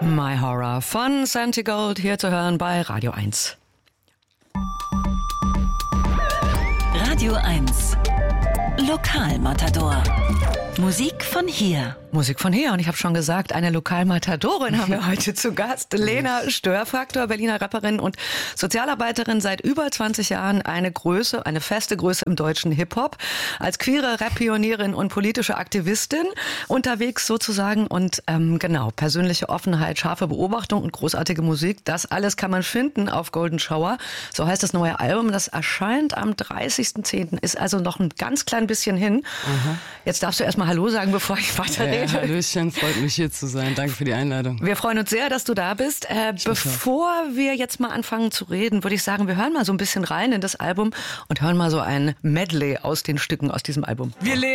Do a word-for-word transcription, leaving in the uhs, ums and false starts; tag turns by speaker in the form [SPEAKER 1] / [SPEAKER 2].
[SPEAKER 1] My Horror von Santigold, hier zu hören bei Radio eins.
[SPEAKER 2] Radio eins Lokalmatador. Musik von hier.
[SPEAKER 1] Musik von hier. Und ich habe schon gesagt, eine Lokalmatadorin haben wir heute zu Gast. Lena Störfaktor, Berliner Rapperin und Sozialarbeiterin, seit über zwanzig Jahren eine Größe, eine feste Größe im deutschen Hip-Hop. Als queere Rap-Pionierin und politische Aktivistin unterwegs sozusagen. Und ähm, genau, persönliche Offenheit, scharfe Beobachtung und großartige Musik. Das alles kann man finden auf Golden Shower. So heißt das neue Album. Das erscheint am dreißigsten zehnten Ist also noch ein ganz klein bisschen hin. Aha. Jetzt darfst du erstmal Hallo sagen, bevor ich weiterrede.
[SPEAKER 3] Ja, Hallöchen, freut mich hier zu sein. Danke für die Einladung.
[SPEAKER 1] Wir freuen uns sehr, dass du da bist. Äh, bevor wir jetzt mal anfangen zu reden, würde ich sagen, wir hören mal so ein bisschen rein in das Album und hören mal so ein Medley aus den Stücken aus diesem Album. Wir